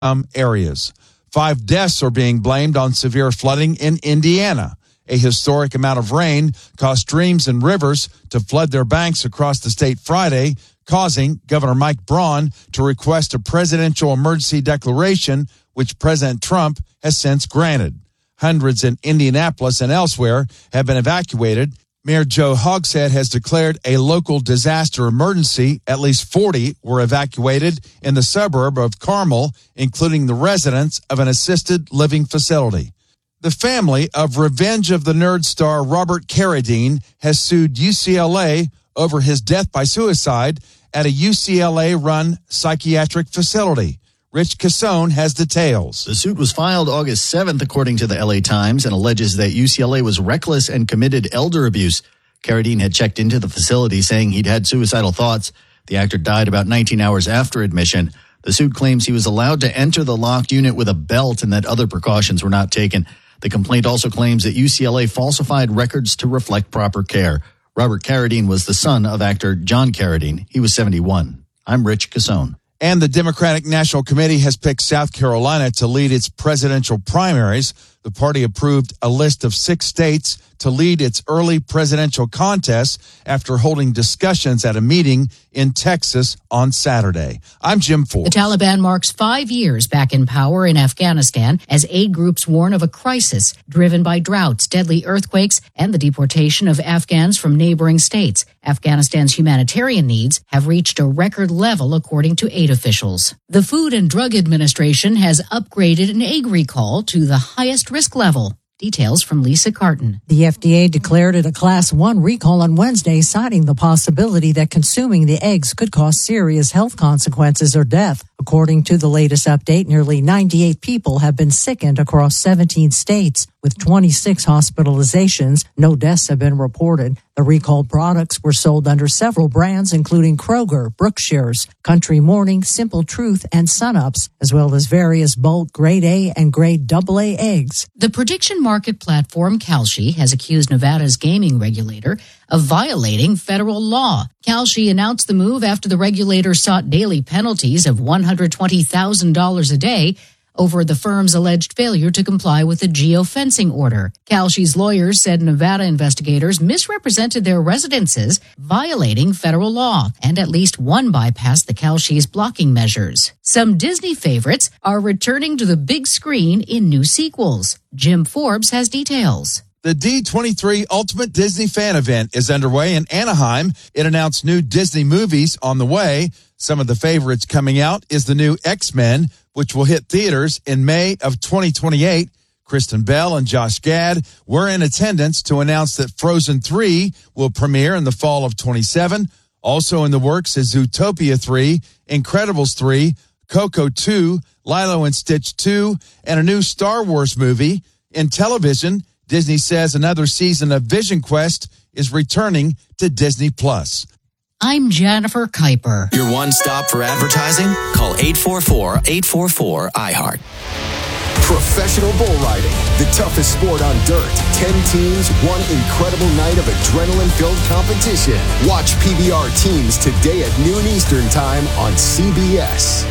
areas. 5 deaths are being blamed on severe flooding in Indiana. A historic amount of rain caused streams and rivers to flood their banks across the state Friday, causing Governor Mike Braun to request a presidential emergency declaration, which President Trump has since granted. Hundreds in Indianapolis and elsewhere have been evacuated. Mayor Joe Hogshead has declared a local disaster emergency. At least 40 were evacuated in the suburb of Carmel, including the residents of an assisted living facility. The family of Revenge of the Nerds star Robert Carradine has sued UCLA over his death by suicide at a UCLA-run psychiatric facility. Rich Cassone has details. The suit was filed August 7th, according to the LA Times, and alleges that UCLA was reckless and committed elder abuse. Carradine had checked into the facility saying he'd had suicidal thoughts. The actor died about 19 hours after admission. The suit claims he was allowed to enter the locked unit with a belt and that other precautions were not taken. The complaint also claims that UCLA falsified records to reflect proper care. Robert Carradine was the son of actor John Carradine. He was 71. I'm Rich Cassone. And the Democratic National Committee has picked South Carolina to lead its presidential primaries. The party approved a list of 6 states to lead its early presidential contest after holding discussions at a meeting in Texas on Saturday. I'm Jim Forbes. The Taliban marks 5 years back in power in Afghanistan as aid groups warn of a crisis driven by droughts, deadly earthquakes, and the deportation of Afghans from neighboring states. Afghanistan's humanitarian needs have reached a record level, according to aid officials. The Food and Drug Administration has upgraded an egg recall to the highest risk level. Details from Lisa Carton. The FDA declared it a Class 1 recall on Wednesday, citing the possibility that consuming the eggs could cause serious health consequences or death. According to the latest update, nearly 98 people have been sickened across 17 states. With 26 hospitalizations, no deaths have been reported. The recalled products were sold under several brands, including Kroger, Brookshire's, Country Morning, Simple Truth, and Sunups, as well as various bulk grade A and grade AA eggs. The prediction market platform Kalshi has accused Nevada's gaming regulator of violating federal law. Kalshi announced the move after the regulator sought daily penalties of $120,000 a day over the firm's alleged failure to comply with a geofencing order. Kalshi's lawyers said Nevada investigators misrepresented their residences, violating federal law, and at least one bypassed the Kalshi's blocking measures. Some Disney favorites are returning to the big screen in new sequels. Jim Forbes has details. The D23 Ultimate Disney Fan Event is underway in Anaheim. It announced new Disney movies on the way. Some of the favorites coming out is the new X-Men, which will hit theaters in May of 2028. Kristen Bell and Josh Gad were in attendance to announce that Frozen 3 will premiere in the fall of 27. Also in the works is Zootopia 3, Incredibles 3, Coco 2, Lilo and Stitch 2, and a new Star Wars movie. In television, Disney says another season of Vision Quest is returning to Disney+. I'm Jennifer Kuiper. Your one stop for advertising? Call 844-844-IHEART. Professional bull riding, the toughest sport on dirt. 10 teams, one incredible night of adrenaline-filled competition. Watch PBR teams today at noon Eastern Time on CBS.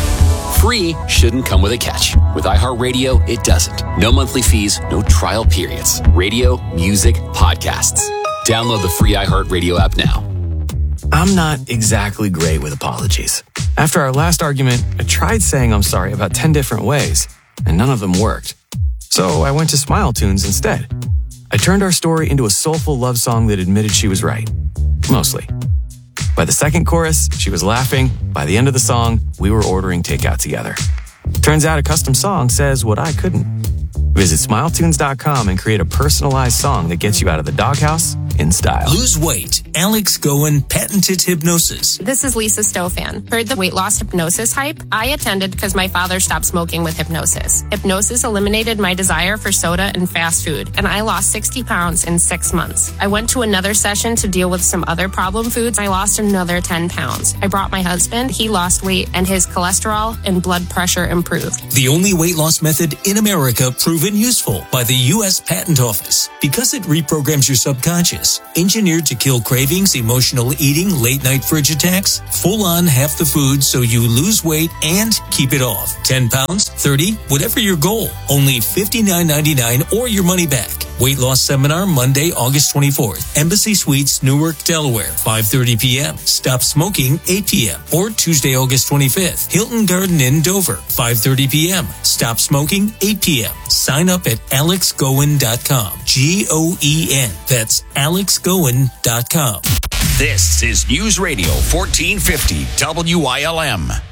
Free shouldn't come with a catch. With iHeartRadio, it doesn't. No monthly fees, no trial periods. Radio, music, podcasts. Download the free iHeartRadio app now. I'm not exactly great with apologies. After our last argument, I tried saying I'm sorry about 10 different ways, and none of them worked. So I went to Smile Tunes instead. I turned our story into a soulful love song that admitted she was right. Mostly. By the second chorus, she was laughing. By the end of the song, we were ordering takeout together. Turns out a custom song says what I couldn't. Visit SmileTunes.com and create a personalized song that gets you out of the doghouse in style. Lose weight. Alex Goen, patented hypnosis. This is Lisa Stofan. Heard the weight loss hypnosis hype? I attended because my father stopped smoking with hypnosis. Hypnosis eliminated my desire for soda and fast food, and I lost 60 pounds in 6 months. I went to another session to deal with some other problem foods. I lost another 10 pounds. I brought my husband. He lost weight, and his cholesterol and blood pressure improved. The only weight loss method in America proven useful by the U.S. Patent Office because it reprograms your subconscious. delicious. Engineered to kill cravings, emotional eating, late-night fridge attacks. Full-on half the food so you lose weight and keep it off. 10 pounds, 30, whatever your goal. Only $59.99 or your money back. Weight loss seminar Monday, August 24th. Embassy Suites, Newark, Delaware, 5:30 p.m. Stop smoking, 8 p.m. Or Tuesday, August 25th. Hilton Garden Inn, Dover, 5:30 p.m. Stop smoking, 8 p.m. Sign up at alexgoen.com. Goen. That's alexgoen.com. This is News Radio 1450 WILM.